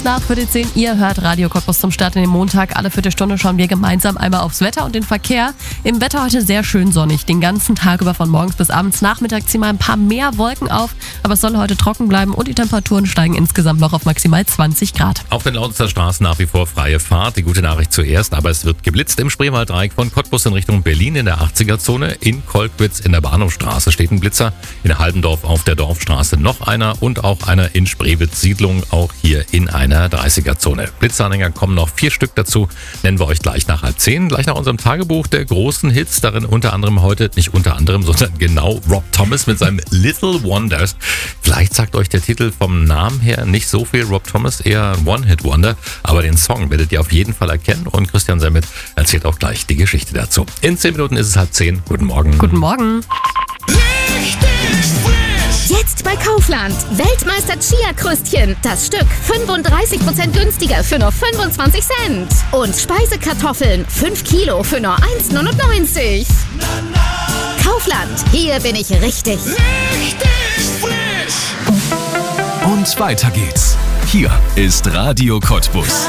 nach für die 10. Ihr hört Radio Cottbus zum Start in den Montag. Alle Viertelstunde schauen wir gemeinsam einmal aufs Wetter und den Verkehr. Im Wetter heute sehr schön sonnig. Den ganzen Tag über von morgens bis abends. Nachmittag ziehen mal ein paar mehr Wolken auf. Aber es soll heute trocken bleiben und die Temperaturen steigen insgesamt noch auf maximal 20 Grad. Auf den Lausitzer Straßen nach wie vor freie Fahrt. Die gute Nachricht zuerst, aber es wird geblitzt im Spreewalddreieck von Cottbus in Richtung Berlin in der 80er-Zone. In Kolkwitz in der Bahnhofstraße steht ein Blitzer. In Haldendorf auf der Dorfstraße noch einer und auch einer in Spreewitz-Siedlung, auch hier in einer 30er-Zone. Blitzanhänger kommen noch 4 Stück dazu, nennen wir euch gleich nach 9:30. Gleich nach unserem Tagebuch der großen Hits, darin unter anderem heute, nicht unter anderem, sondern genau Rob Thomas mit seinem Little Wonders. Vielleicht sagt euch der Titel vom Namen her nicht so viel, Rob Thomas eher One-Hit-Wonder, aber den Song werdet ihr auf jeden Fall erkennen und Christian Semmet erzählt auch gleich die Geschichte dazu. In 10 Minuten ist es 9:30. Guten Morgen. Guten Morgen. Jetzt bei Kaufland. Weltmeister Chia-Krüstchen. Das Stück 35% günstiger für nur 25 Cent. Und Speisekartoffeln 5 Kilo für nur 1,99. Kaufland. Hier bin ich richtig. Und weiter geht's. Hier ist Radio Cottbus.